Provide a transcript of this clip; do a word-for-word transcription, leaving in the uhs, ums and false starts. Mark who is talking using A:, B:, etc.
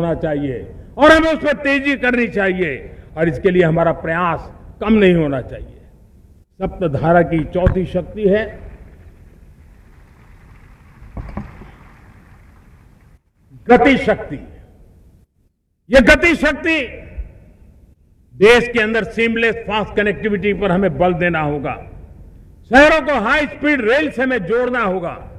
A: होना चाहिए और हमें उस पर तेजी करनी चाहिए और इसके लिए हमारा प्रयास कम नहीं होना चाहिए। सप्तधारा की चौथी शक्ति है गति शक्ति। यह गति शक्ति देश के अंदर सीमलेस फास्ट कनेक्टिविटी पर हमें बल देना होगा। शहरों को हाई स्पीड रेल से हमें जोड़ना होगा।